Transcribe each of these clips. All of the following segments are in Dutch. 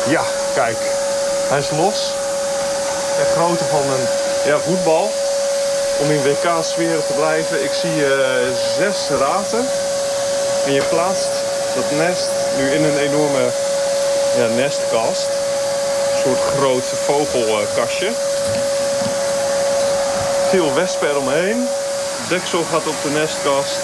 Ja, kijk. Hij is los. De grootte van een voetbal. Om in WK-sfeer te blijven. Ik zie 6 raten. En je plaatst dat nest nu in een enorme nestkast. Een soort groot vogelkastje. Veel wespen eromheen. Deksel gaat op de nestkast.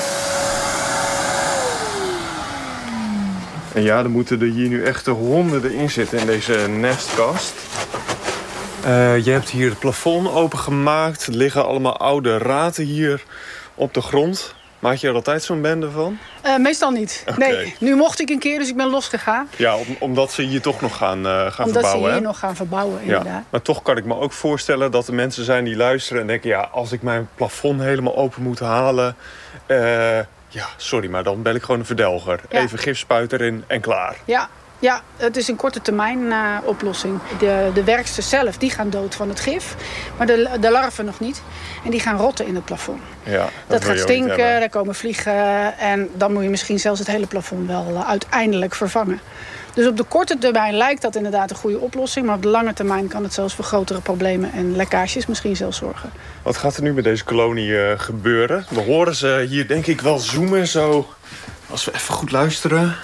En ja, er moeten er hier nu echt honderden in zitten in deze nestkast. Je hebt hier het plafond opengemaakt. Er liggen allemaal oude raten hier op de grond. Maak je er altijd zo'n bende van? Meestal niet. Okay. Nee, nu mocht ik een keer, dus ik ben losgegaan. Ja, omdat ze hier toch nog gaan verbouwen. Omdat ze hier nog gaan verbouwen, inderdaad. Ja, maar toch kan ik me ook voorstellen dat er mensen zijn die luisteren en denken... ja, als ik mijn plafond helemaal open moet halen... ja, sorry, maar dan bel ik gewoon een verdelger. Ja. Even gifspuit erin en klaar. Ja, het is een korte termijn oplossing. De werksters zelf die gaan dood van het gif. Maar de larven nog niet. En die gaan rotten in het plafond. Ja, dat gaat stinken, daar komen vliegen. En dan moet je misschien zelfs het hele plafond wel uiteindelijk vervangen. Dus op de korte termijn lijkt dat inderdaad een goede oplossing. Maar op de lange termijn kan het zelfs voor grotere problemen en lekkages misschien zelfs zorgen. Wat gaat er nu met deze kolonie gebeuren? We horen ze hier denk ik wel zoomen zo. Als we even goed luisteren...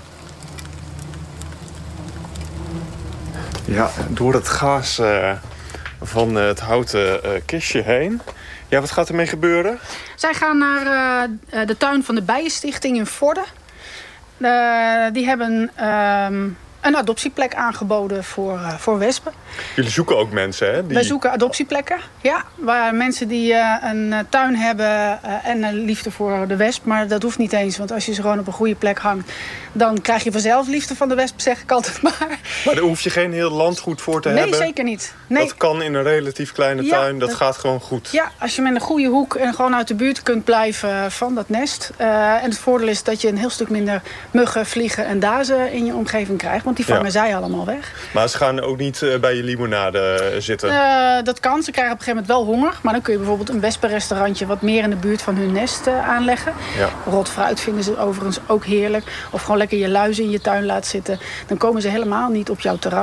Ja, door het gaas van het houten kistje heen. Ja, wat gaat ermee gebeuren? Zij gaan naar de tuin van de Bijenstichting in Vorden. Die hebben een adoptieplek aangeboden voor wespen. Jullie zoeken ook mensen, hè? Wij zoeken adoptieplekken, ja. Waar mensen die een tuin hebben en een liefde voor de wesp. Maar dat hoeft niet eens, want als je ze gewoon op een goede plek hangt... dan krijg je vanzelf liefde van de wesp, zeg ik altijd maar. Maar daar hoef je geen heel landgoed voor te hebben? Nee, zeker niet. Nee. Dat kan in een relatief kleine tuin, dat gaat gewoon goed? Ja, als je met een goede hoek en gewoon uit de buurt kunt blijven van dat nest. En het voordeel is dat je een heel stuk minder muggen, vliegen en dazen in je omgeving krijgt. Want die vangen zij allemaal weg. Maar ze gaan ook niet bij je limonade zitten? Dat kan. Ze krijgen op een gegeven moment wel honger. Maar dan kun je bijvoorbeeld een wespenrestaurantje wat meer in de buurt van hun nest aanleggen. Ja. Rot fruit vinden ze overigens ook heerlijk. Of gewoon lekker je luizen in je tuin laat zitten. Dan komen ze helemaal niet op jouw terras.